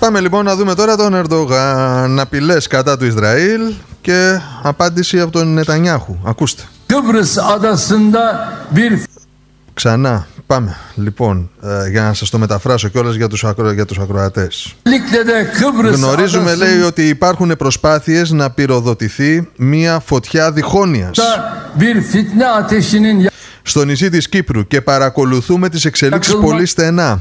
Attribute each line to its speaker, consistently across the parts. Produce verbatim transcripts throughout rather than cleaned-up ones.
Speaker 1: Πάμε λοιπόν να δούμε τώρα τον Ερντογάν. Απειλές κατά του Ισραήλ και απάντηση από τον Νετανιάχου. Ακούστε. Ξανά, πάμε. Λοιπόν, ε, για να σας το μεταφράσω κιόλας για τους, ακρο, για τους ακροατές. Γνωρίζουμε, λέει, ότι υπάρχουν προσπάθειες να πυροδοτηθεί μία φωτιά διχόνοιας στο νησί της Κύπρου και παρακολουθούμε τις εξελίξεις πολύ στενά.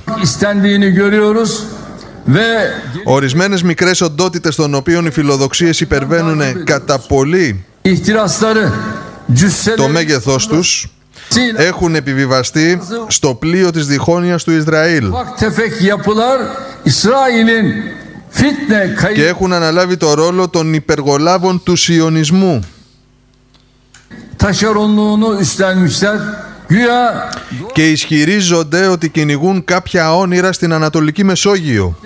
Speaker 1: Ορισμένες μικρές οντότητες των οποίων οι φιλοδοξίες υπερβαίνουν κατά πολύ το μέγεθός τους έχουν επιβιβαστεί στο πλοίο της διχόνοιας του Ισραήλ και έχουν αναλάβει το ρόλο των υπεργολάβων του σιωνισμού και ισχυρίζονται ότι κυνηγούν κάποια όνειρα στην Ανατολική Μεσόγειο.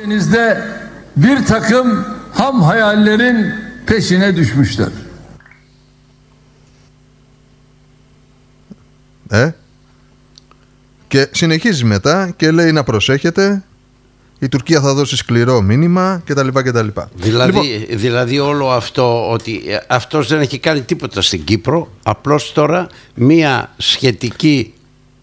Speaker 1: Ε? Και συνεχίζει μετά και λέει να προσέχετε, η Τουρκία θα δώσει σκληρό μήνυμα κτλ. κτλ.
Speaker 2: Δηλαδή,
Speaker 1: λοιπόν,
Speaker 2: δηλαδή όλο αυτό, ότι αυτός δεν έχει κάνει τίποτα στην Κύπρο, απλώς τώρα μία σχετική,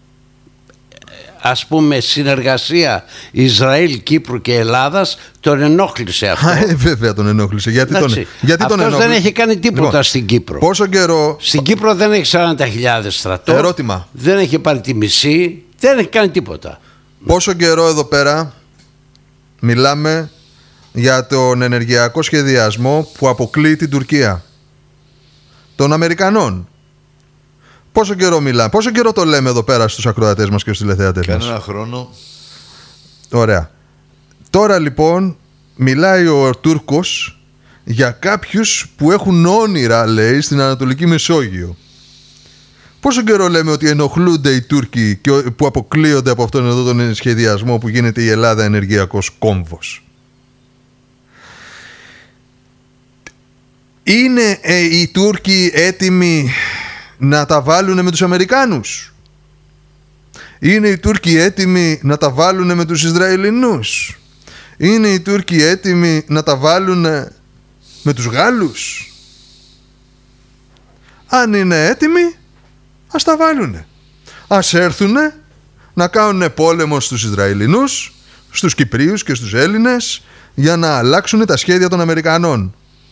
Speaker 2: ας πούμε, συνεργασία Ισραήλ, Κύπρου και Ελλάδας τον ενόχλησε αυτό.
Speaker 1: Α, βέβαια τον ενόχλησε. Γιατί τον, γιατί
Speaker 2: αυτός
Speaker 1: τον ενόχλησε.
Speaker 2: δεν έχει κάνει τίποτα λοιπόν, στην Κύπρο.
Speaker 1: Πόσο καιρό...
Speaker 2: Στην Κύπρο δεν έχει σαράντα χιλιάδες στρατό.
Speaker 1: Ερώτημα.
Speaker 2: Δεν έχει πάρει τη μισή. Δεν έχει κάνει τίποτα.
Speaker 1: Πόσο καιρό εδώ πέρα μιλάμε για τον ενεργειακό σχεδιασμό που αποκλείει την Τουρκία των Αμερικανών? Πόσο καιρό μιλάμε, πόσο καιρό το λέμε εδώ πέρα στους ακροατές μας και στους τηλεθεατές μας?
Speaker 3: Κανένα χρόνο.
Speaker 1: Ωραία. Τώρα λοιπόν μιλάει ο Τούρκος για κάποιους που έχουν όνειρα, λέει, στην Ανατολική Μεσόγειο. Πόσο καιρό λέμε ότι ενοχλούνται οι Τούρκοι και που αποκλείονται από αυτόν εδώ τον σχεδιασμό που γίνεται η Ελλάδα ενεργειακός κόμβος? Είναι ε, οι Τούρκοι έτοιμοι να τα βάλουν με τους Αμερικάνους? Είναι οι Τούρκοι έτοιμοι να τα βάλουν με τους Ισραηλινούς? Είναι οι Τούρκοι έτοιμοι να τα βάλουν με τους Γάλλους? Αν είναι έτοιμοι, ας τα βάλουνε. Ας έρθουνε να κάνουν πόλεμο στους Ισραηλινούς, στους Κυπρίους και στους Έλληνες για να αλλάξουν τα σχέδια των Αμερικανών.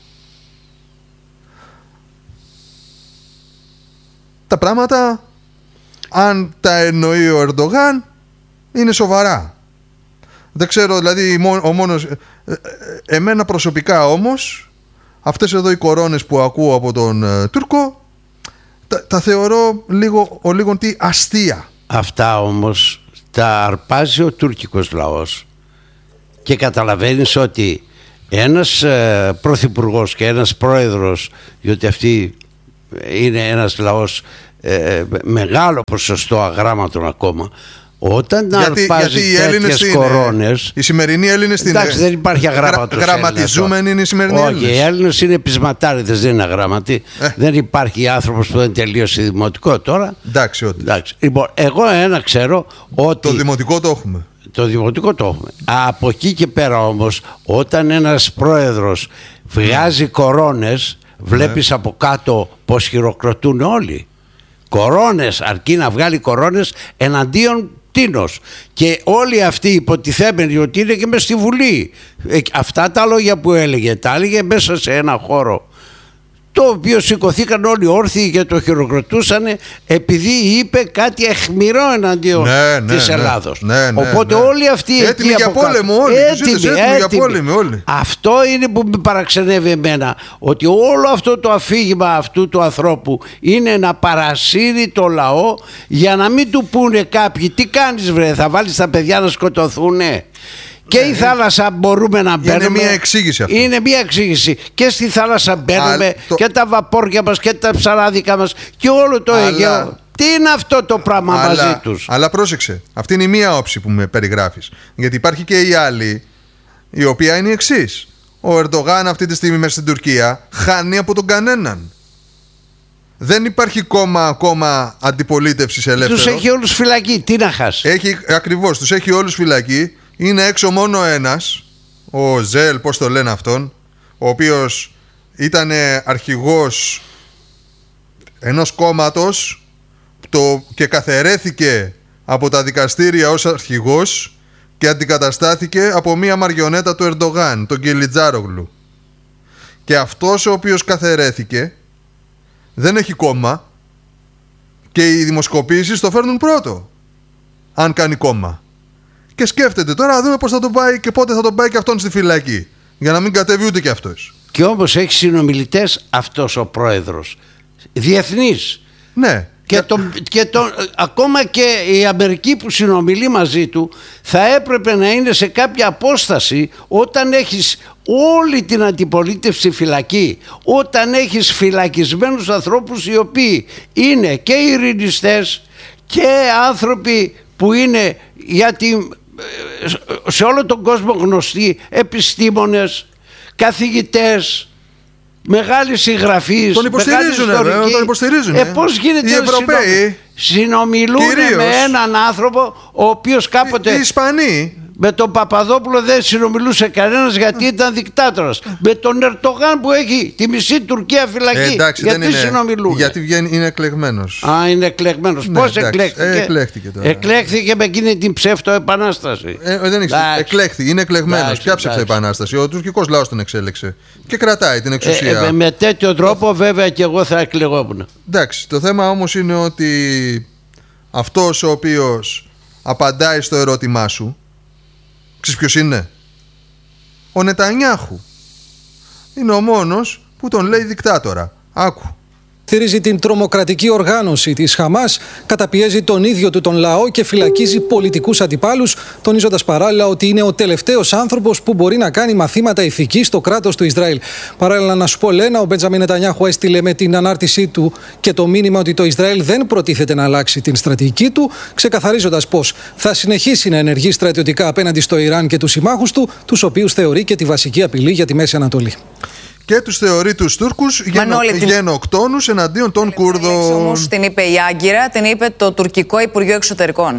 Speaker 1: Τα πράγματα, αν τα εννοεί ο Ερντογάν, είναι σοβαρά. Δεν ξέρω, δηλαδή ο μόνος... Εμένα προσωπικά όμως, αυτές εδώ οι κορώνες που ακούω από τον ε, Τούρκο, τα, τα θεωρώ λίγο, ο λίγο τι αστεία.
Speaker 2: Αυτά όμως τα αρπάζει ο τουρκικός λαός και καταλαβαίνεις ότι ένας ε, πρωθυπουργός και ένας πρόεδρος, διότι αυτή είναι ένας λαός ε, μεγάλο ποσοστό αγράμματων ακόμα, όταν
Speaker 1: γιατί,
Speaker 2: αρπάζει
Speaker 1: γιατί
Speaker 2: τέτοιες κορώνες,
Speaker 1: οι σημερινοί Έλληνες στην...
Speaker 2: Εντάξει, δεν υπάρχει αγράμματος.
Speaker 1: Γρα, γραμματιζούμενοι είναι οι σημερινοί
Speaker 2: Όχι,
Speaker 1: Έλληνες.
Speaker 2: οι Έλληνες είναι πεισματάριδες, δεν είναι αγράμματοι. Ε. Δεν υπάρχει άνθρωπος που δεν τελείωσε δημοτικό τώρα.
Speaker 1: Εντάξει, ό,τι.
Speaker 2: Εντάξει. Λοιπόν, εγώ ένα ξέρω ότι...
Speaker 1: Το δημοτικό το έχουμε.
Speaker 2: Το δημοτικό το έχουμε. Από εκεί και πέρα όμως, όταν ένας πρόεδρος βγάζει κορώνες, βλέπεις από κάτω πως χειροκροτούν όλοι. Κορώνες, αρκεί να βγάλει κορώνες εναντίον τίνος. Και όλοι αυτοί υποτιθέμενοι ότι είναι και μες στη Βουλή. Ε, αυτά τα λόγια που έλεγε, τα έλεγε μέσα σε ένα χώρο, το οποίο σηκωθήκαν όλοι όρθιοι και το χειροκροτούσαν επειδή είπε κάτι αιχμηρό εναντίον ναι, ναι, της Ελλάδος.
Speaker 1: Ναι, ναι,
Speaker 2: Οπότε
Speaker 1: ναι.
Speaker 2: όλοι αυτοί
Speaker 1: έτοιμοι για πόλεμο όλοι. Έτοιμοι, έτοιμοι, έτοιμοι για πόλεμο όλοι.
Speaker 2: Αυτό είναι που με παραξενεύει εμένα, ότι όλο αυτό το αφήγημα αυτού του ανθρώπου είναι να παρασύρει το λαό για να μην του πούνε κάποιοι τι κάνεις βρε, θα βάλεις τα παιδιά να σκοτωθούνε? Και η θάλασσα μπορούμε να μπαίνουμε.
Speaker 1: Είναι μια εξήγηση αυτό.
Speaker 2: Είναι μια εξήγηση. Και στη θάλασσα μπαίνουμε. Α, το... και τα βαπόρια μας και τα ψαράδικα μας και όλο το αλλά... Αιγαίο. Τι είναι αυτό το πράγμα αλλά... μαζί τους?
Speaker 1: Αλλά πρόσεξε. Αυτή είναι η μία όψη που με περιγράφεις. Γιατί υπάρχει και η άλλη, η οποία είναι η εξής. Ο Ερντογάν αυτή τη στιγμή μέσα στην Τουρκία χάνει από τον κανέναν. Δεν υπάρχει κόμμα ακόμα αντιπολίτευσης ελεύθερο.
Speaker 2: Τους έχει όλους φυλακή. Τι να χάσει?
Speaker 1: Έχει, ακριβώς, τους έχει όλους φυλακή. Είναι έξω μόνο ένας, ο Ζέλ, πώς το λένε αυτόν, ο οποίος ήταν αρχηγός ενός κόμματος το, και καθαιρέθηκε από τα δικαστήρια ως αρχηγός και αντικαταστάθηκε από μία μαριονέτα του Ερντογάν, τον Κιλιτζάρογλου. Και αυτός ο οποίος καθαιρέθηκε δεν έχει κόμμα και οι δημοσκοπήσεις το φέρνουν πρώτο, αν κάνει κόμμα. Και σκέφτεται τώρα να δούμε πώς θα τον πάει και πότε θα τον πάει και αυτόν στη φυλακή, για να μην κατέβει ούτε και αυτός.
Speaker 2: Και όμως έχει συνομιλητές αυτός ο πρόεδρος, διεθνείς.
Speaker 1: Ναι.
Speaker 2: Και, το, και το, ακόμα και η Αμερική που συνομιλεί μαζί του θα έπρεπε να είναι σε κάποια απόσταση όταν έχεις όλη την αντιπολίτευση φυλακή, όταν έχεις φυλακισμένους ανθρώπους οι οποίοι είναι και ειρηνιστές και άνθρωποι που είναι γιατί σε όλο τον κόσμο γνωστοί, επιστήμονες, καθηγητές, μεγάλη συγγραφή.
Speaker 1: Τον υποστηρίζουν, βέβαια, τον υποστηρίζουν.
Speaker 2: Ε, πώς γίνεται
Speaker 1: οι Ευρωπαίοι
Speaker 2: συνομιλούν κυρίως με έναν άνθρωπο ο οποίος κάποτε.
Speaker 1: Οι Ισπανοί.
Speaker 2: Με τον Παπαδόπουλο δεν συνομιλούσε κανένας γιατί ήταν δικτάτορας. Με τον Ερντογάν που έχει τη μισή Τουρκία φυλακή. Ε, εντάξει, γιατί δεν είναι, συνομιλούν.
Speaker 1: Γιατί βγαίνει, είναι εκλεγμένος.
Speaker 2: Α, είναι εκλεγμένος. Ναι, πώς εκλέχθηκε.
Speaker 1: Ε, εκλέχθηκε τώρα.
Speaker 2: Εκλέχθηκε με εκείνη την ψεύτο-επανάσταση.
Speaker 1: Ε, δεν έχει. Εκλέχθηκε, είναι εκλεγμένος. Ποια ψεύτο-επανάσταση. Ο τουρκικός λαός τον εξέλεξε. Και κρατάει την εξουσία.
Speaker 2: Ε, ε, με τέτοιο τρόπο βέβαια και εγώ θα εκλεγόμουν.
Speaker 1: Εντάξει. Το θέμα όμως είναι ότι αυτός ο οποίος απαντάει στο ερώτημά σου. Ξέρεις ποιος είναι? Ο Νετανιάχου. Είναι ο μόνος που τον λέει δικτάτορα. Άκου.
Speaker 3: Στηρίζει την τρομοκρατική οργάνωση της Χαμάς, καταπιέζει τον ίδιο του τον λαό και φυλακίζει πολιτικούς αντιπάλους, τονίζοντας παράλληλα ότι είναι ο τελευταίος άνθρωπος που μπορεί να κάνει μαθήματα ηθικής στο κράτος του Ισραήλ. Παράλληλα, να σου πω, Λένα, ο Μπέντζαμιν Νετανιάχου έστειλε με την ανάρτησή του και το μήνυμα ότι το Ισραήλ δεν προτίθεται να αλλάξει την στρατηγική του, ξεκαθαρίζοντας πως θα συνεχίσει να ενεργεί στρατιωτικά απέναντι στο Ιράν και τους συμμάχους του, τους οποίους θεωρεί και τη βασική απειλή για τη Μέση Ανατολή.
Speaker 1: Και τους θεωρεί τους Τούρκους γενο, την... γενοκτόνους εναντίον των Κούρδων.
Speaker 4: Όμως την είπε η Άγκυρα, την είπε το τουρκικό Υπουργείο Εξωτερικών.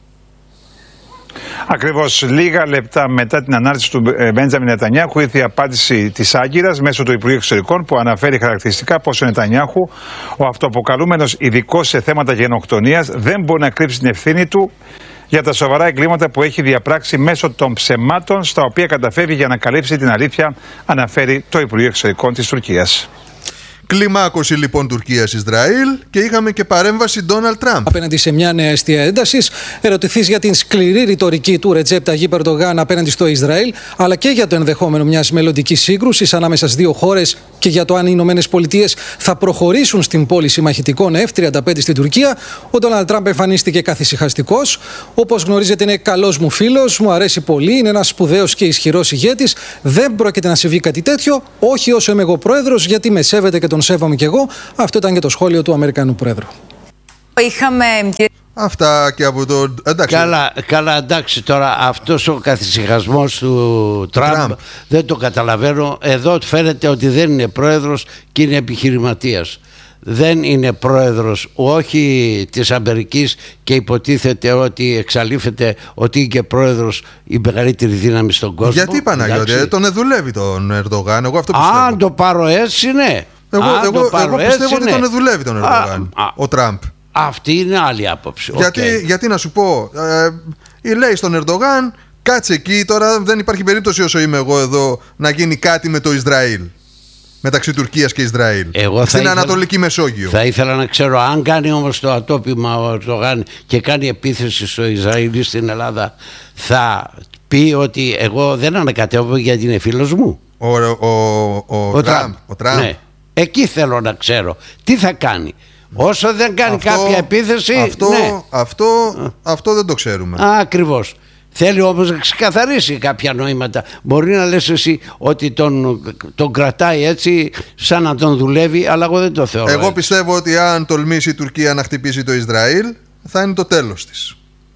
Speaker 5: Ακριβώς λίγα λεπτά μετά την ανάρτηση του Μπέντζαμιν Νετανιάχου ήρθε η απάντηση της Άγκυρας μέσω του Υπουργείου Εξωτερικών που αναφέρει χαρακτηριστικά πως ο Νετανιάχου, ο αυτοαποκαλούμενος ειδικός σε θέματα γενοκτονίας, δεν μπορεί να κρύψει την ευθύνη του για τα σοβαρά εγκλήματα που έχει διαπράξει μέσω των ψεμάτων στα οποία καταφεύγει για να καλύψει την αλήθεια, αναφέρει το Υπουργείο Εξωτερικών της Τουρκίας.
Speaker 1: Κλιμάκωση λοιπόν Τουρκίας-Ισραήλ και είχαμε και παρέμβαση Ντόναλντ Τραμπ.
Speaker 3: Απέναντι σε μια νέα αιστεία έντασης, ερωτηθείς για την σκληρή ρητορική του Ρετζέπ Ταγίπ Ερντογάν απέναντι στο Ισραήλ, αλλά και για το ενδεχόμενο μιας μελλοντικής σύγκρουσης ανάμεσα στις δύο χώρες και για το αν οι Ηνωμένες Πολιτείες θα προχωρήσουν στην πώληση μαχητικών εφ τριάντα πέντε στην Τουρκία, ο Ντόναλντ Τραμπ εμφανίστηκε καθησυχαστικός. Όπως γνωρίζετε, είναι καλός μου φίλος, μου αρέσει πολύ, είναι ένας σπουδαίος και ισχυρός ηγέτης. Δεν πρόκειται να συμβεί κάτι τέτοιο, όχι όσο είμαι εγώ πρόεδρος, γιατί με σέβεται και τον σέβομαι κι εγώ. Αυτό ήταν και το σχόλιο του Αμερικανού Πρόεδρου.
Speaker 4: Είχαμε...
Speaker 1: Αυτά και από το... Εντάξει.
Speaker 2: Καλά, καλά, εντάξει, τώρα αυτός ο καθησυχασμός του Τραμπ, Τραμπ δεν το καταλαβαίνω. Εδώ φαίνεται ότι δεν είναι πρόεδρος και είναι επιχειρηματίας. Δεν είναι πρόεδρος όχι της Αμερικής και υποτίθεται ότι εξαλείφεται ότι είναι και πρόεδρος η μεγαλύτερη δύναμη στον κόσμο.
Speaker 1: Γιατί Παναγιώτη, τον δουλεύει τον Ερντογάν, εγώ αυτό πιστεύω.
Speaker 2: Αν το πάρω έτσι, ναι.
Speaker 1: Εγώ, εγώ, εγώ πιστεύω ότι τον δουλεύει τον Ερντογάν, α, ο Τραμπ.
Speaker 2: Αυτή είναι άλλη άποψη.
Speaker 1: Γιατί, okay. γιατί να σου πω, ε, λέει στον Ερντογάν, κάτσε εκεί τώρα, δεν υπάρχει περίπτωση όσο είμαι εγώ εδώ να γίνει κάτι με το Ισραήλ. Μεταξύ Τουρκίας και Ισραήλ. Εγώ στην ήθελα, Ανατολική Μεσόγειο.
Speaker 2: Θα ήθελα να ξέρω αν κάνει όμως το ατόπιμα ο Ερντογάν και κάνει επίθεση στο Ισραήλ ή στην Ελλάδα, θα πει ότι εγώ δεν ανακατεύω γιατί είναι φίλος μου.
Speaker 1: Ο, ο, ο, ο, ο Τραμπ. Ο Τραμπ.
Speaker 2: Ναι. Εκεί θέλω να ξέρω τι θα κάνει. Όσο δεν κάνει αυτό, κάποια επίθεση.
Speaker 1: Αυτό,
Speaker 2: ναι.
Speaker 1: αυτό, αυτό δεν το ξέρουμε.
Speaker 2: Α, ακριβώς. Θέλει όμως να ξεκαθαρίσει κάποια νοήματα. Μπορεί να λες εσύ ότι τον, τον κρατάει έτσι σαν να τον δουλεύει, αλλά εγώ δεν το θεωρώ.
Speaker 1: Εγώ
Speaker 2: έτσι.
Speaker 1: πιστεύω ότι αν τολμήσει η Τουρκία να χτυπήσει το Ισραήλ, θα είναι το τέλος της.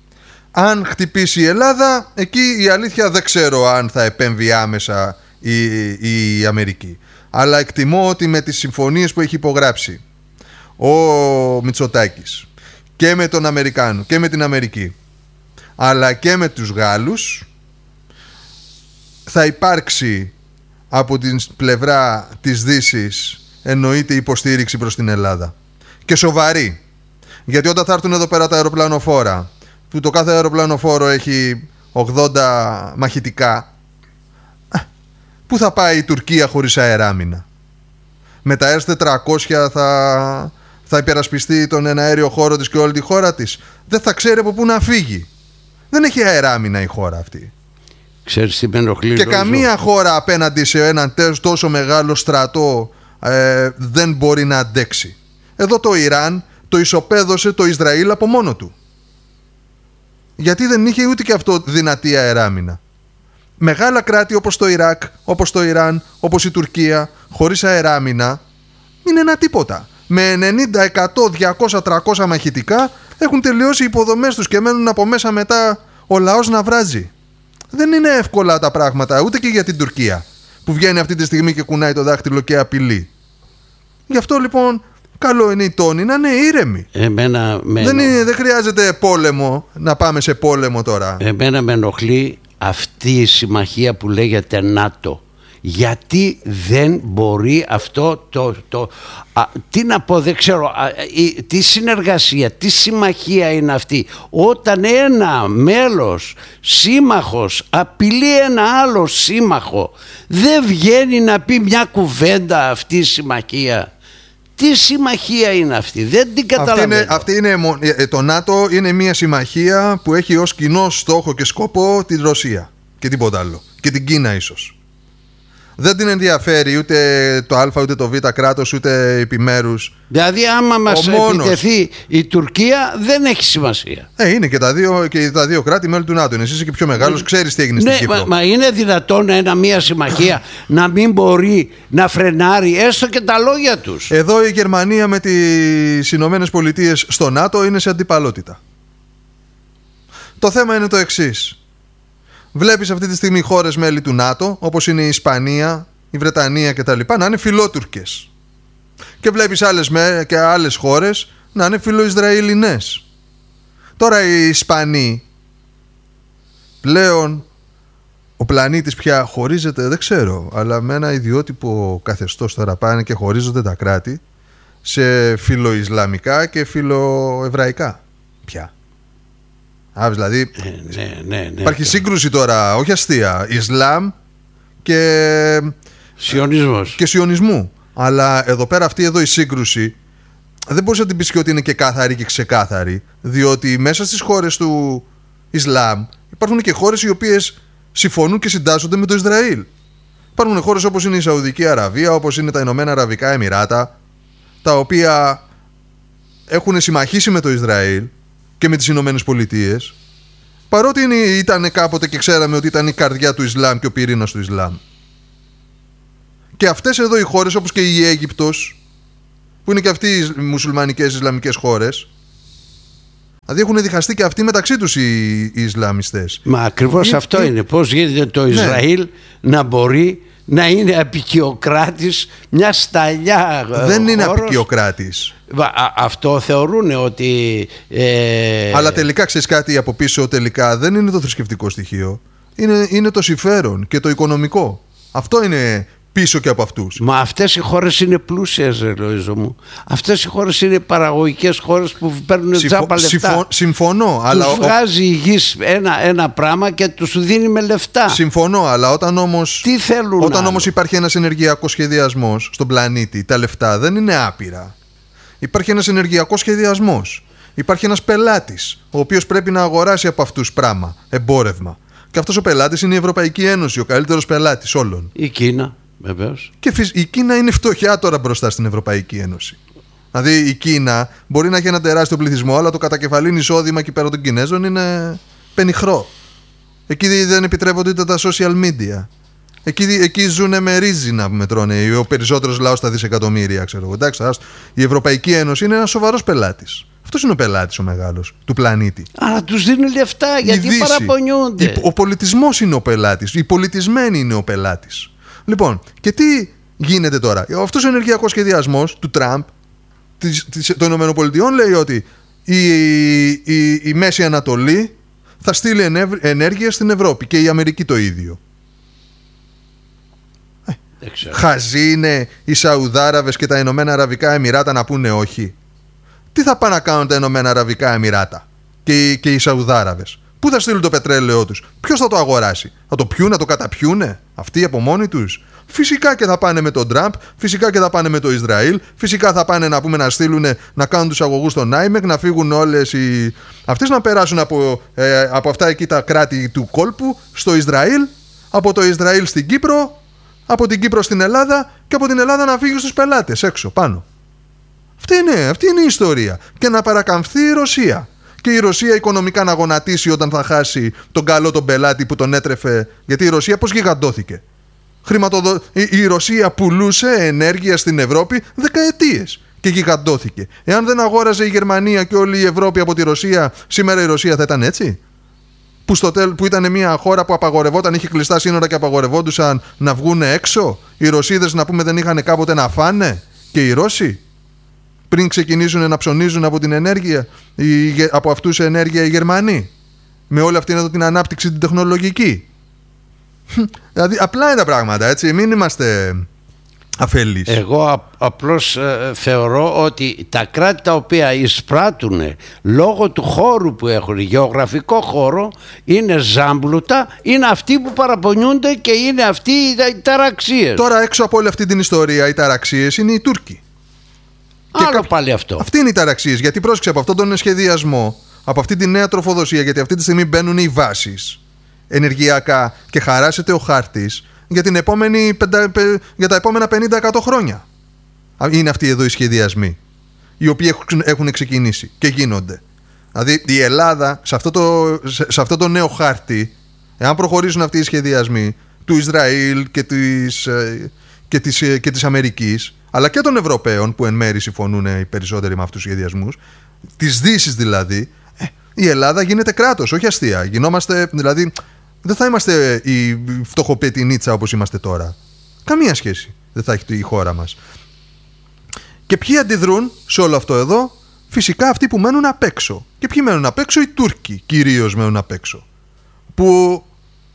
Speaker 1: Αν χτυπήσει η Ελλάδα, εκεί η αλήθεια δεν ξέρω αν θα επέμβει άμεσα η, η Αμερική. Αλλά εκτιμώ ότι με τις συμφωνίες που έχει υπογράψει ο Μητσοτάκης και με τον Αμερικάνο και με την Αμερική, αλλά και με τους Γάλλους, θα υπάρξει από την πλευρά της Δύσης, εννοείται, υποστήριξη προς την Ελλάδα. Και σοβαρή. Γιατί όταν θα έρθουν εδώ πέρα τα αεροπλανοφόρα, που το κάθε αεροπλανοφόρο έχει ογδόντα μαχητικά, πού θα πάει η Τουρκία χωρίς αεράμινα? Με τα ες τετρακόσια θα, θα υπερασπιστεί τον εναέριο χώρο της και όλη τη χώρα της? Δεν θα ξέρει από πού να φύγει. Δεν έχει αεράμινα η χώρα αυτή.
Speaker 2: Ξέρεις τι με ενοχλεί?
Speaker 1: Και καμία χώρα απέναντι σε έναν τόσο μεγάλο στρατό ε, δεν μπορεί να αντέξει. Εδώ το Ιράν το ισοπαίδωσε το Ισραήλ από μόνο του. Γιατί δεν είχε ούτε και αυτό δυνατή αεράμινα. Μεγάλα κράτη όπως το Ιράκ, όπως το Ιράν, όπως η Τουρκία, χωρίς αεράμινα, είναι ένα τίποτα. Με ενενήντα, εκατό, διακόσια, τριακόσια μαχητικά έχουν τελειώσει οι υποδομές τους και μένουν από μέσα μετά ο λαός να βράζει. Δεν είναι εύκολα τα πράγματα, ούτε και για την Τουρκία, που βγαίνει αυτή τη στιγμή και κουνάει το δάχτυλο και απειλεί. Γι' αυτό λοιπόν καλό είναι οι τόνοι να είναι ήρεμοι.
Speaker 2: Εμένα με
Speaker 1: δεν, είναι, δεν χρειάζεται πόλεμο, να πάμε σε πόλεμο τώρα.
Speaker 2: Εμένα με ενοχλεί αυτή η συμμαχία που λέγεται ΝΑΤΟ. Γιατί δεν μπορεί αυτό το, το α, τι να πω, δεν ξέρω, α, η, τι συνεργασία, τι συμμαχία είναι αυτή, όταν ένα μέλος σύμμαχος απειλεί ένα άλλο σύμμαχο, δεν βγαίνει να πει μια κουβέντα αυτή η συμμαχία? Τι συμμαχία είναι αυτή? Δεν την καταλαβαίνω.
Speaker 1: Αυτή είναι, αυτή είναι, το ΝΑΤΟ είναι μια συμμαχία που έχει ως κοινό στόχο και σκοπό την Ρωσία και τίποτα άλλο, και την Κίνα ίσως. Δεν την ενδιαφέρει ούτε το Α ούτε το Β κράτος, ούτε επιμέρους.
Speaker 2: Δηλαδή άμα μας
Speaker 1: μόνος...
Speaker 2: επιτεθεί η Τουρκία δεν έχει σημασία.
Speaker 1: Ε, είναι και τα δύο, και τα δύο κράτη μέλη του ΝΑΤΟ. Εσύ είσαι και πιο μεγάλος, ε, ξέρεις τι έγινε
Speaker 2: ναι,
Speaker 1: στην Κύπρο.
Speaker 2: Μα, μα είναι δυνατόν ένα, μια συμμαχία να μην μπορεί να φρενάρει έστω και τα λόγια τους?
Speaker 1: Εδώ η Γερμανία με τις Ηνωμένες Πολιτείες στο ΝΑΤΟ είναι σε αντιπαλότητα. Το θέμα είναι το εξής. Βλέπεις αυτή τη στιγμή χώρες μέλη του ΝΑΤΟ, όπως είναι η Ισπανία, η Βρετανία κτλ., να είναι φιλότουρκες. Και βλέπεις άλλες, και άλλες χώρες να είναι φιλοϊσραηλινές. Τώρα οι Ισπανοί, πλέον ο πλανήτης πια χωρίζεται, δεν ξέρω, αλλά με ένα ιδιότυπο καθεστώς τώρα πάνε και χωρίζονται τα κράτη σε φιλοϊσλαμικά και φιλοεβραϊκά πια. Α, δηλαδή
Speaker 2: ε, ναι, ναι, ναι,
Speaker 1: υπάρχει
Speaker 2: ναι.
Speaker 1: σύγκρουση τώρα, όχι αστεία, Ισλάμ και
Speaker 2: Σιωνισμός
Speaker 1: και σιωνισμού. Αλλά εδώ πέρα αυτή εδώ η σύγκρουση δεν μπορείς να την πεις και ότι είναι και κάθαρη και ξεκάθαρη, διότι μέσα στις χώρες του Ισλάμ υπάρχουν και χώρες οι οποίες συμφωνούν και συντάσσονται με το Ισραήλ. Υπάρχουν χώρες όπως είναι η Σαουδική Αραβία, όπως είναι τα Ηνωμένα Αραβικά Εμιράτα, τα οποία έχουν συμμαχίσει με το Ισραήλ και με τις Ηνωμένες Πολιτείες, παρότι είναι, ήταν κάποτε και ξέραμε ότι ήταν η καρδιά του Ισλάμ και ο πυρήνας του Ισλάμ. Και αυτές εδώ οι χώρες, όπως και η Αίγυπτος, που είναι και αυτοί οι μουσουλμανικές Ισλαμικές χώρες, δηλαδή έχουν διχαστεί και αυτοί μεταξύ τους οι, οι Ισλαμιστές.
Speaker 2: Μα ακριβώς
Speaker 1: είναι,
Speaker 2: αυτό
Speaker 1: είναι,
Speaker 2: είναι. Πώς γίνεται το Ισραήλ ναι. να μπορεί να είναι απικιοκράτης μια σταλιά
Speaker 1: Δεν
Speaker 2: χώρος.
Speaker 1: είναι απικιοκράτης.
Speaker 2: Α, αυτό θεωρούν ότι ε...
Speaker 1: Αλλά τελικά ξέρεις κάτι από πίσω, τελικά δεν είναι το θρησκευτικό στοιχείο. Είναι, είναι το συμφέρον και το οικονομικό. Αυτό είναι πίσω και από αυτούς.
Speaker 2: Μα αυτές οι χώρες είναι πλούσιες, Λοΐζο μου. Αυτές οι χώρες είναι παραγωγικές χώρες που παίρνουν
Speaker 1: Συμφω...
Speaker 2: τζάπα λεφτά.
Speaker 1: Συμφω... Συμφωνώ.
Speaker 2: Τους
Speaker 1: αλλά...
Speaker 2: βγάζει η γης ένα, ένα πράγμα και τους δίνει με λεφτά.
Speaker 1: Συμφωνώ, αλλά όταν όμως,
Speaker 2: Τι θέλουν
Speaker 1: όταν όμως υπάρχει ένας ενεργειακός σχεδιασμός στον πλανήτη, τα λεφτά δεν είναι άπειρα. Υπάρχει ένας ενεργειακός σχεδιασμός. Υπάρχει ένας πελάτης, ο οποίος πρέπει να αγοράσει από αυτούς πράγμα, εμπόρευμα. Και αυτός ο πελάτης είναι η Ευρωπαϊκή Ένωση, ο καλύτερος πελάτης όλων.
Speaker 2: Η Κίνα, βεβαίως.
Speaker 1: Και η Κίνα είναι φτωχιά τώρα μπροστά στην Ευρωπαϊκή Ένωση. Δηλαδή η Κίνα μπορεί να έχει ένα τεράστιο πληθυσμό, αλλά το κατακεφαλήν εισόδημα εκεί πέρα των Κινέζων είναι πενιχρό. Εκεί δεν επιτρέπονται ούτε τα social media. Εκεί, εκεί ζουνε με ρύζι να μετρώνε ο περισσότερος λαός στα δισεκατομμύρια, ξέρω εγώ. Εντάξει, η Ευρωπαϊκή Ένωση είναι ένας σοβαρός πελάτης. Αυτός είναι ο πελάτης ο μεγάλος του πλανήτη.
Speaker 2: Αλλά τους δίνουν λεφτά γιατί
Speaker 1: Δύση,
Speaker 2: παραπονιούνται.
Speaker 1: Ο πολιτισμός είναι ο πελάτης. Οι πολιτισμένοι είναι ο πελάτης. Λοιπόν, και τι γίνεται τώρα? Αυτός ο ενεργειακός σχεδιασμός του Τραμπ των ΗΠΑ λέει ότι η, η, η Μέση Ανατολή θα στείλει ενέργεια στην Ευρώπη και η Αμερική το ίδιο. Χαζοί είναι οι Σαουδάραβες και τα Ηνωμένα Αραβικά Εμιράτα να πούνε όχι? Τι θα πάνε να κάνουν τα Ηνωμένα Αραβικά Εμιράτα και, και οι Σαουδάραβες? Πού θα στείλουν το πετρέλαιό τους? Ποιος θα το αγοράσει? Θα το πιούν, να το καταπιούνε αυτοί από μόνοι τους? Φυσικά και θα πάνε με τον Τραμπ, φυσικά και θα πάνε με το Ισραήλ, φυσικά θα πάνε να πούμε να στείλουν να κάνουν τους αγωγούς στον άιμεκ, να φύγουν όλες οι... αυτές να περάσουν από, ε, από αυτά εκεί τα κράτη του κόλπου στο Ισραήλ, από το Ισραήλ στην Κύπρο, από την Κύπρο στην Ελλάδα και από την Ελλάδα να φύγει στους πελάτες έξω πάνω. Αυτή είναι, αυτή είναι η ιστορία. Και να παρακαμφθεί η Ρωσία. Και η Ρωσία οικονομικά να γονατίσει όταν θα χάσει τον καλό τον πελάτη που τον έτρεφε. Γιατί η Ρωσία πώς γιγαντώθηκε? Χρηματοδο... Η, η Ρωσία πουλούσε ενέργεια στην Ευρώπη δεκαετίες και γιγαντώθηκε. Εάν δεν αγόραζε η Γερμανία και όλη η Ευρώπη από τη Ρωσία, σήμερα η Ρωσία θα ήταν έτσι? Που, στο τέλ, που ήταν μια χώρα που απαγορευόταν, είχε κλειστά σύνορα και απαγορευόντουσαν να βγουν έξω. Οι Ρωσίδες, να πούμε, δεν είχαν κάποτε να φάνε? Και οι Ρώσοι, πριν ξεκινήσουν να ψωνίζουν από την ενέργεια, η, από αυτούς ενέργεια οι Γερμανοί, με όλη αυτή εδώ την ανάπτυξη την τεχνολογική. Δηλαδή απλά είναι τα πράγματα, έτσι, μην είμαστε αφελείς.
Speaker 2: Εγώ α, απλώς ε, θεωρώ ότι τα κράτη τα οποία εισπράττουν λόγω του χώρου που έχουν, γεωγραφικό χώρο, είναι ζάμπλουτα, είναι αυτοί που παραπονιούνται και είναι αυτοί οι ταραξίες.
Speaker 1: Τώρα έξω από όλη αυτή την ιστορία οι ταραξίες είναι οι Τούρκοι.
Speaker 2: Άλλο
Speaker 1: κα...
Speaker 2: πάλι αυτό.
Speaker 1: Αυτοί είναι οι ταραξίες, γιατί πρόσεξε, από αυτόν τον σχεδιασμό, από αυτή τη νέα τροφοδοσία, γιατί αυτή τη στιγμή μπαίνουν οι βάσεις ενεργειακά και χαράσεται ο χάρτης για, την επόμενη, για τα επόμενα πενήντα εκατό χρόνια. Είναι αυτοί εδώ οι σχεδιασμοί, οι οποίοι έχουν ξεκινήσει και γίνονται. Δηλαδή η Ελλάδα σε αυτό το, σε αυτό το νέο χάρτη, εάν προχωρήσουν αυτοί οι σχεδιασμοί του Ισραήλ και της, και της, και της Αμερικής, αλλά και των Ευρωπαίων που εν μέρει συμφωνούν οι περισσότεροι με αυτούς τους σχεδιασμούς, της Δύσης δηλαδή, ε, η Ελλάδα γίνεται κράτος, όχι αστεία. Γινόμαστε, δηλαδή, δεν θα είμαστε η φτωχοπετινίτσα όπως είμαστε τώρα. Καμία σχέση δεν θα έχει η χώρα μας. Και ποιοι αντιδρούν σε όλο αυτό εδώ? Φυσικά αυτοί που μένουν απ' έξω. Και ποιοι μένουν απ' έξω? Οι Τούρκοι κυρίως μένουν απ' έξω. Που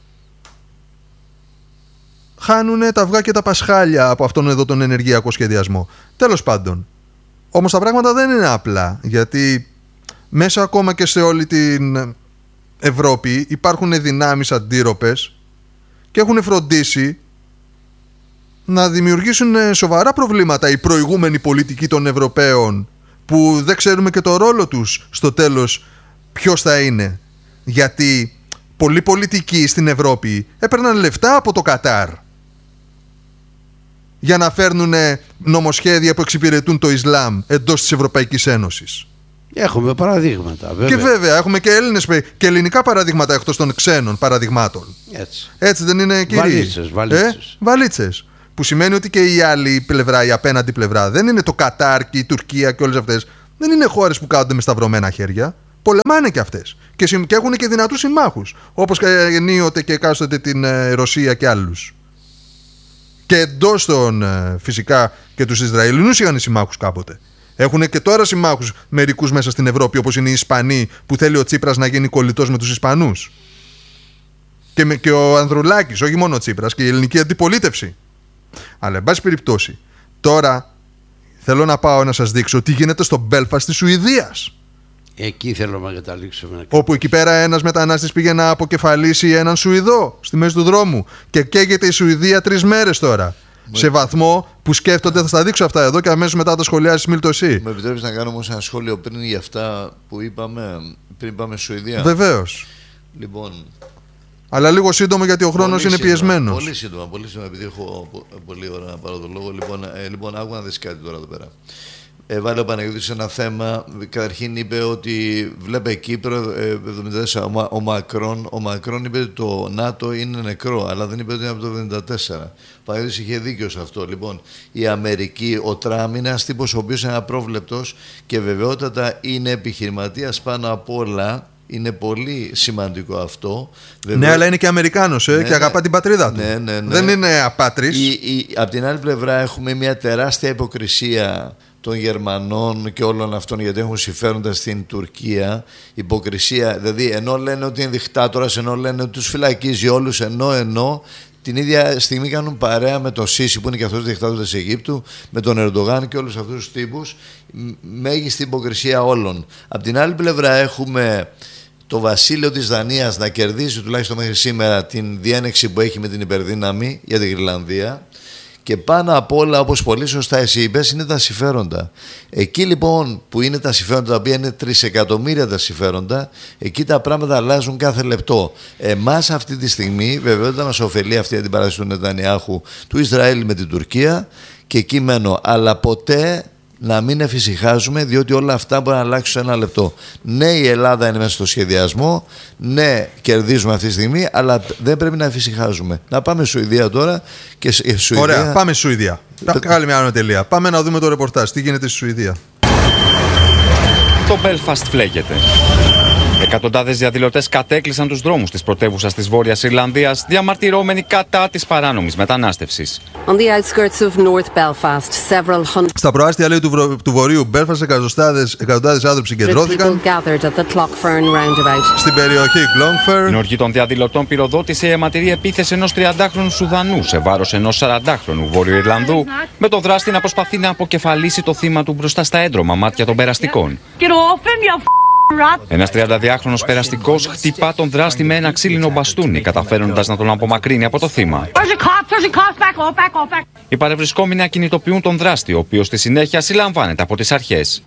Speaker 1: χάνουν τα αυγά και τα πασχάλια από αυτόν εδώ τον ενεργειακό σχεδιασμό. Τέλος πάντων. Όμως τα πράγματα δεν είναι απλά, γιατί μέσα ακόμα και σε όλη την Ευρώπη υπάρχουν δυνάμεις αντίρροπες και έχουν φροντίσει να δημιουργήσουν σοβαρά προβλήματα οι προηγούμενοι πολιτικοί των Ευρωπαίων, που δεν ξέρουμε και το ρόλο τους στο τέλος ποιος θα είναι. Γιατί πολλοί πολιτικοί στην Ευρώπη έπαιρναν λεφτά από το Κατάρ για να φέρνουν νομοσχέδια που εξυπηρετούν το Ισλάμ εντός της Ευρωπαϊκής Ένωσης.
Speaker 2: Έχουμε παραδείγματα, βέβαια.
Speaker 1: Και βέβαια έχουμε και Έλληνες και ελληνικά παραδείγματα εκτός των ξένων παραδειγμάτων.
Speaker 2: Έτσι,
Speaker 1: Έτσι δεν είναι, κύριοι?
Speaker 2: Βαλίτσες, βαλίτσες.
Speaker 1: Ε? Βαλίτσες. Που σημαίνει ότι και η άλλη πλευρά, η απέναντι πλευρά, δεν είναι το Κατάρ και η Τουρκία και όλες αυτές. Δεν είναι χώρες που κάθονται με σταυρωμένα χέρια. Πολεμάνε και αυτές. Και, και έχουν και δυνατούς συμμάχους. Όπως ενίοτε και εκάστοτε την ε, Ρωσία και άλλους. Και εντός των ε, φυσικά και τους Ισραηλινούς είχαν συμμάχους κάποτε. Έχουν και τώρα συμμάχους μερικούς μέσα στην Ευρώπη, όπως είναι οι Ισπανοί, που θέλει ο Τσίπρας να γίνει κολλητός με τους Ισπανούς. Και, με, και ο Ανδρουλάκης, όχι μόνο ο Τσίπρας, και η ελληνική αντιπολίτευση. Αλλά εν πάση περιπτώσει, τώρα θέλω να πάω να σας δείξω τι γίνεται στο Μπέλφαστ της Σουηδίας.
Speaker 2: Εκεί θέλω να καταλήξουμε.
Speaker 1: Όπου εκεί πέρα ένας μετανάστης πήγε να αποκεφαλίσει έναν Σουηδό στη μέση του δρόμου. Και καίγεται η Σουηδία τρεις μέρες τώρα. Με... σε βαθμό που σκέφτονται, θα στα δείξω αυτά εδώ και αμέσως μετά τα σχολιάσεις Μίλτο εσύ.
Speaker 6: Με επιτρέπεις να κάνω όμως ένα σχόλιο πριν για αυτά που είπαμε, πριν πάμε Σουηδία?
Speaker 1: Βεβαίως.
Speaker 6: Λοιπόν,
Speaker 1: αλλά λίγο σύντομο, γιατί ο χρόνος είναι
Speaker 6: σύντομα,
Speaker 1: πιεσμένος.
Speaker 6: Πολύ σύντομα, πολύ σύντομα, επειδή έχω πολύ ώρα να πάρω τον λόγο. Λοιπόν, ε, λοιπόν άκου να δεις κάτι τώρα εδώ πέρα. Ε, βάλε ο Παναγιώτης ένα θέμα. Καταρχήν είπε ότι βλέπε Κύπρο ε, εβδομήντα τέσσερα. Ο, Μα, ο, Μακρόν, ο Μακρόν είπε ότι το ΝΑΤΟ είναι νεκρό, αλλά δεν είπε ότι είναι από το εβδομήντα τέσσερα. Ο Παναγιώτης είχε δίκιο σε αυτό. Λοιπόν, η Αμερική, ο Τραμπ είναι ένας τύπος ο οποίος είναι απρόβλεπτος και βεβαιότατα είναι επιχειρηματίας πάνω απ' όλα. Είναι πολύ σημαντικό αυτό.
Speaker 1: Βεβαίως. Ναι, αλλά είναι και Αμερικάνος ε, ναι, και αγαπά ναι, την πατρίδα του.
Speaker 6: Ναι, ναι, ναι.
Speaker 1: Δεν είναι απάτρις.
Speaker 6: Η, η, απ' την άλλη πλευρά έχουμε μια τεράστια υποκρισία των Γερμανών και όλων αυτών, γιατί έχουν συμφέροντα στην Τουρκία. Υποκρισία, δηλαδή ενώ λένε ότι είναι δικτάτορας, ενώ λένε ότι τους φυλακίζει όλους, ενώ, ενώ την ίδια στιγμή κάνουν παρέα με τον Σίση που είναι και αυτός δικτάτορας της Αιγύπτου, με τον Ερντογάν και όλους αυτούς τους τύπους. Μέγιστη υποκρισία όλων. Απ' την άλλη πλευρά έχουμε το βασίλειο της Δανίας να κερδίσει τουλάχιστον μέχρι σήμερα την διένεξη που έχει με την υπερδύναμη για την Γροιλανδία. Και πάνω απ' όλα, όπως πολύ σωστά εσύ είπες, είναι τα συμφέροντα. Εκεί λοιπόν που είναι τα συμφέροντα, τα οποία είναι τρισεκατομμύρια τα συμφέροντα, εκεί τα πράγματα αλλάζουν κάθε λεπτό. Εμάς αυτή τη στιγμή, βέβαια, δεν μας ωφελεί αυτή η αντιπαράσταση του Νετανιάχου, του Ισραήλ με την Τουρκία, και εκεί μένω. Αλλά ποτέ να μην εφησυχάζουμε, διότι όλα αυτά μπορεί να αλλάξουν σε ένα λεπτό. Ναι, η Ελλάδα είναι μέσα στο σχεδιασμό, ναι, κερδίζουμε αυτή τη στιγμή, αλλά δεν πρέπει να εφησυχάζουμε. Να πάμε στη Σουηδία τώρα. Και Σουηδία...
Speaker 1: Ωραία, πάμε στη Σουηδία. Κάλη μια ανατελεία. Πάμε να δούμε το ρεπορτάζ. Τι γίνεται στη Σουηδία.
Speaker 7: Το Belfast φλέγεται. Εκατοντάδες διαδηλωτές κατέκλυσαν τους δρόμους της πρωτεύουσας της Βόρειας Ιρλανδίας, διαμαρτυρώμενοι κατά της παράνομης μετανάστευσης.
Speaker 1: Στα προάστια, λέει, του, βρο... του βορείου Belfast, εκατοντάδες, εκατοντάδες άνθρωποι συγκεντρώθηκαν στην περιοχή Glongfern.
Speaker 7: Η οργή των διαδηλωτών πυροδότησε η αιματηρή επίθεση ενός τριαντάχρονου Σουδανού σε βάρος ενός σαραντάχρονου Βόρειο Ιρλανδού, με το δράστη να προσπαθεί να αποκεφαλίσει το θύμα του μπροστά στα έντρωμα μάτια των περαστικών. Ένας τριανταδυάχρονος περαστικός χτυπά τον δράστη με ένα ξύλινο μπαστούνι, καταφέροντας να τον απομακρύνει από το θύμα. Οι παρευρισκόμενοι ακινητοποιούν τον δράστη, ο οποίος στη συνέχεια συλλαμβάνεται από τις αρχές.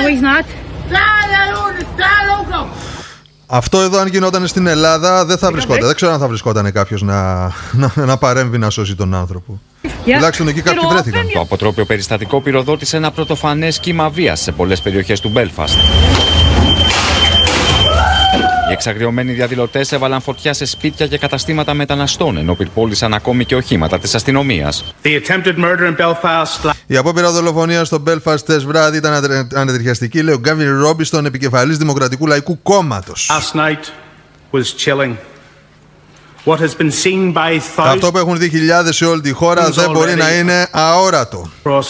Speaker 1: Αυτό εδώ, αν γινόταν στην Ελλάδα, δεν θα βρισκόταν. Δεν ξέρω αν θα βρισκόταν κάποιος να, να, να παρέμβει να σώσει τον άνθρωπο. Τουλάχιστον εκεί κάποιοι βρέθηκαν.
Speaker 7: Το αποτρόπιο περιστατικό πυροδότησε ένα πρωτοφανές κύμα βίας σε πολλές περιοχές του Belfast. Οι εξαγριωμένοι διαδηλωτές έβαλαν φωτιά σε σπίτια και καταστήματα μεταναστών, ενώ πυρπόλησαν ακόμη και οχήματα της αστυνομίας.
Speaker 1: Η απόπειρα δολοφονίας στο Belfast χθες βράδυ ήταν ανεδριαστική, λέει ο Γκάβιν Ρόμπιστον, επικεφαλής Δημοκρατικού Λαϊκού Κόμματος. Αυτό που έχουν δει χιλιάδες σε όλη τη χώρα δεν μπορεί να είναι αόρατο.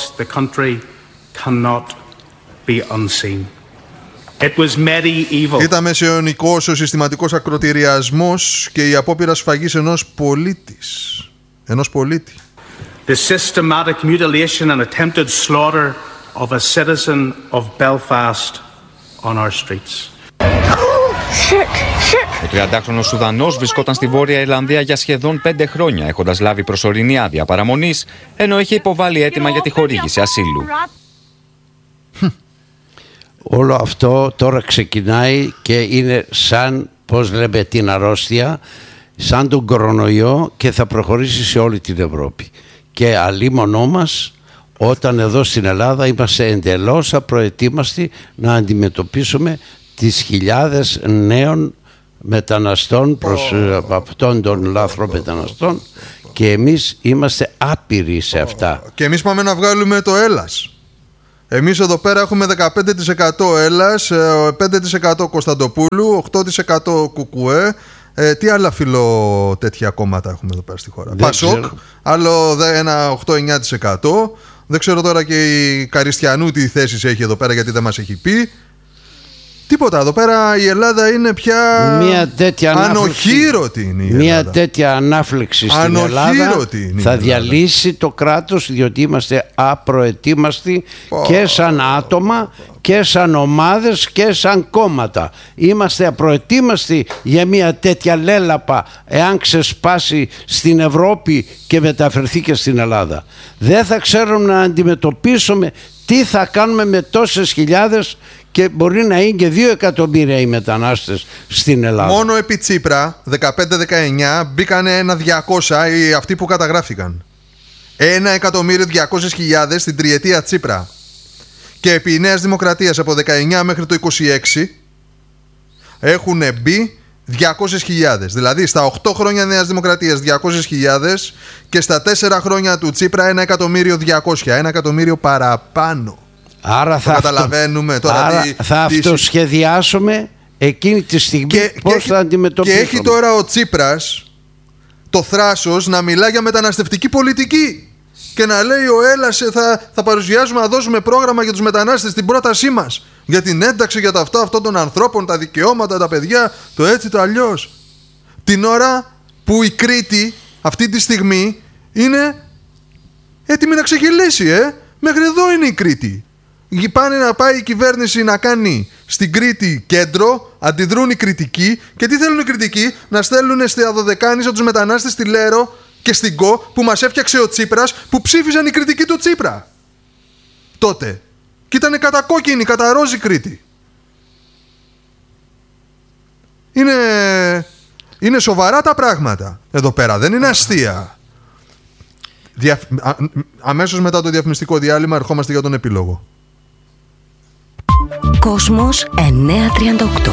Speaker 1: Ήταν μεσαιωνικός ο συστηματικός ακροτηριασμός και η απόπειρα σφαγής ενός πολίτης. Ενός πολίτη.
Speaker 8: The systematic mutilation and attempted slaughter of a citizen of Belfast on our streets.
Speaker 7: Ο τριαντάχρονος Σουδανός βρισκόταν στη Βόρεια Ιρλανδία για σχεδόν πέντε χρόνια, έχοντας λάβει προσωρινή άδεια παραμονής, ενώ είχε υποβάλει αίτημα για τη χορήγηση ασύλου.
Speaker 2: Όλο αυτό τώρα ξεκινάει και είναι σαν, πώς λέμε, την αρρώστια, σαν τον κορονοϊό, και θα προχωρήσει σε όλη την Ευρώπη. Και αλίμονό μας, όταν εδώ στην Ελλάδα είμαστε εντελώς απροετοίμαστοι να αντιμετωπίσουμε τις χιλιάδες νέων μεταναστών προς oh. αυτών των λάθρομεταναστών, και εμείς είμαστε άπειροι σε αυτά.
Speaker 1: Και εμείς πάμε να βγάλουμε το έλας. Εμείς εδώ πέρα έχουμε δεκαπέντε τοις εκατό Έλλας, πέντε τοις εκατό Κωνσταντοπούλου, οκτώ τοις εκατό Κουκουέ. Ε, τι άλλα φιλο τέτοια κόμματα έχουμε εδώ πέρα στη χώρα? Πασόκ, άλλο ένα οκτώ εννιά τοις εκατό. Δεν ξέρω τώρα και η Καριστιανού τι θέσεις έχει εδώ πέρα, γιατί δεν μας έχει πει. Τίποτα. Εδώ πέρα η Ελλάδα είναι πια
Speaker 2: μια τέτοια
Speaker 1: ανοχήρωτη. Είναι η
Speaker 2: μια
Speaker 1: Ελλάδα.
Speaker 2: τέτοια ανάφλεξη στην Ελλάδα θα διαλύσει το κράτος, διότι είμαστε απροετοίμαστοι oh. και σαν άτομα και σαν ομάδες και σαν κόμματα. Είμαστε απροετοίμαστοι για μια τέτοια λέλαπα, εάν ξεσπάσει στην Ευρώπη και μεταφερθεί και στην Ελλάδα. Δεν θα ξέρουμε να αντιμετωπίσουμε τι θα κάνουμε με τόσες χιλιάδες, και μπορεί να είναι και δύο εκατομμύρια οι μετανάστες στην Ελλάδα.
Speaker 1: Μόνο επί Τσίπρα δεκαπέντε δεκαεννιά μπήκανε ένα διακόσια οι αυτοί που καταγράφηκαν. Ένα εκατομμύριο διακόσιες χιλιάδες στην τριετία Τσίπρα. Και επί Νέας Δημοκρατίας από δεκαεννιά μέχρι το είκοσι έξι έχουν μπει διακόσιες χιλιάδες. Δηλαδή στα οκτώ χρόνια Νέας Δημοκρατίας διακόσιες χιλιάδες, και στα τέσσερα χρόνια του Τσίπρα ένα εκατομμύριο διακόσια. Ένα εκατομμύριο παραπάνω.
Speaker 2: Άρα θα,
Speaker 1: καταλαβαίνουμε
Speaker 2: αυτο...
Speaker 1: τώρα
Speaker 2: Άρα
Speaker 1: τι,
Speaker 2: θα
Speaker 1: τι...
Speaker 2: αυτοσχεδιάσουμε εκείνη τη στιγμή και, πώς και θα αντιμετωπίσουμε.
Speaker 1: Και έχει τώρα ο Τσίπρας το θράσος να μιλά για μεταναστευτική πολιτική και να λέει ο Έλλας θα, θα παρουσιάζουμε, να δώσουμε πρόγραμμα για τους μετανάστες στην πρότασή μας, για την ένταξη, για τα αυτά αυτών των ανθρώπων, τα δικαιώματα, τα παιδιά, το έτσι το αλλιώς. Την ώρα που η Κρήτη αυτή τη στιγμή είναι έτοιμη να ξεγελέσει, ε. Μέχρι εδώ είναι η Κρήτη. Πάνε να πάει η κυβέρνηση να κάνει στην Κρήτη κέντρο, αντιδρούν οι κριτικοί. Και τι θέλουν οι κριτικοί? Να στέλνουν στη Αδωδεκάνησα τους μετανάστες στη Λέρο και στην Κο που μας έφτιαξε ο Τσίπρας, που ψήφιζαν οι κριτικοί του Τσίπρα τότε. Και ήταν κατακόκκινη, καταρόζη Κρήτη. Είναι, είναι σοβαρά τα πράγματα εδώ πέρα, δεν είναι αστεία. Δια... Α... Αμέσως μετά το διαφημιστικό διάλειμμα ερχόμαστε για τον επίλογο.
Speaker 9: Κόσμος εννιακόσια τριάντα οκτώ.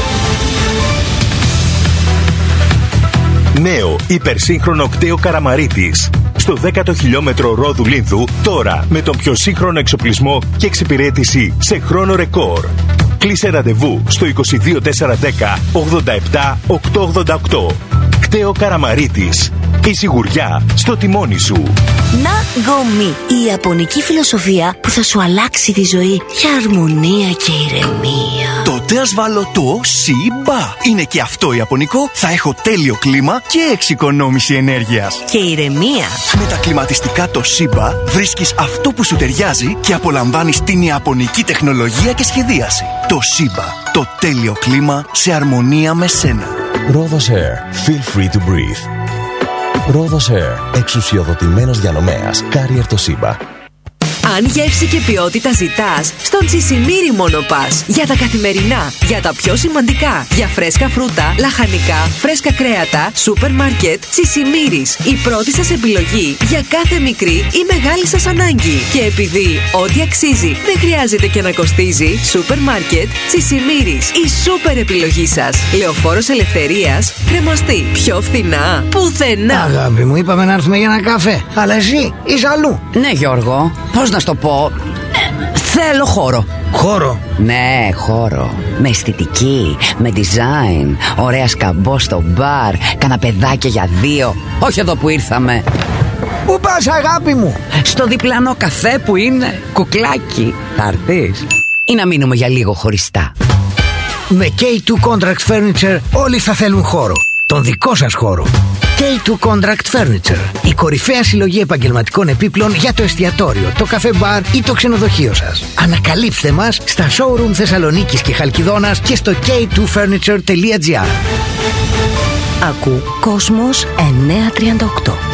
Speaker 10: Νέο υπερσύγχρονο κτέο Καραμαρίτης. Στο δέκατο χιλιόμετρο Ρόδου Λίνθου, τώρα με τον πιο σύγχρονο εξοπλισμό και εξυπηρέτηση σε χρόνο ρεκόρ. Κλείσε ραντεβού στο είκοσι δύο τετρακόσια δέκα ογδόντα επτά οκτακόσια ογδόντα οκτώ. Κτέο Καραμαρίτης. Η σιγουριά στο τιμόνι σου.
Speaker 9: Ναγκομί. Η ιαπωνική φιλοσοφία που θα σου αλλάξει τη ζωή για αρμονία και ηρεμία.
Speaker 11: Τότε ας βάλω το Σιμπα. Είναι και αυτό ιαπωνικό. Θα έχω τέλειο κλίμα και εξοικονόμηση ενέργειας.
Speaker 9: Και ηρεμία.
Speaker 11: Με τα κλιματιστικά το Σιμπα βρίσκεις αυτό που σου ταιριάζει και απολαμβάνεις την ιαπωνική τεχνολογία και σχεδίαση. Το Σιμπα. Το τέλειο κλίμα σε αρμονία με σένα.
Speaker 12: Rhodos Air. Feel free to breathe. Rhodos Air. Εξουσιοδοτημένος διανομέας. Carrier Toshiba.
Speaker 13: Αν γεύση και ποιότητα ζητάς, στον Τσισιμίρι μόνο πας. Για τα καθημερινά, για τα πιο σημαντικά. Για φρέσκα φρούτα, λαχανικά, φρέσκα κρέατα, σούπερ μάρκετ, Τσισιμίρις. Η πρώτη σας επιλογή για κάθε μικρή ή μεγάλη σας ανάγκη. Και επειδή ό,τι αξίζει δεν χρειάζεται και να κοστίζει, σούπερ μάρκετ, Τσισιμίρις. Η σούπερ επιλογή σας. Λεωφόρος Ελευθερίας, Κρεμαστή. Πιο φθηνά, πουθενά.
Speaker 14: Αγάπη μου, είπαμε να έρθουμε για ένα καφέ. Αλλά εσύ είσαι αλλού.
Speaker 15: Ναι, Γιώργο, πώς να στο πω. Ε, θέλω χώρο.
Speaker 14: Χώρο?
Speaker 15: Ναι, χώρο. Με αισθητική, με design. Ωραία σκαμπό στο μπαρ. Καναπεδάκια για δύο. Όχι εδώ που ήρθαμε.
Speaker 14: Πού πας, αγάπη μου?
Speaker 15: Στο διπλανό καφέ που είναι κουκλάκι. Θα έρθεις ή να μείνουμε για λίγο χωριστά?
Speaker 14: Με κέι τού Contract Furniture όλοι θα θέλουν χώρο. Τον δικό σας χώρο. κέι τού Contract Furniture. Η κορυφαία συλλογή επαγγελματικών επίπλων για το εστιατόριο, το καφέ μπαρ ή το ξενοδοχείο σας. Ανακαλύψτε μας στα showroom Θεσσαλονίκης και Χαλκιδόνας και στο κέι τού φέρνιτσερ τελεία τζι άρ.
Speaker 9: Ακού Κόσμος εννιακόσια τριάντα οκτώ.